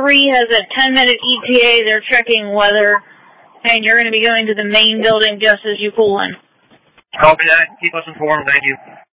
3 has a 10-minute ETA. They're checking weather, and you're going to be going to the main building just as you pull in. Copy that. Keep us informed. Thank you.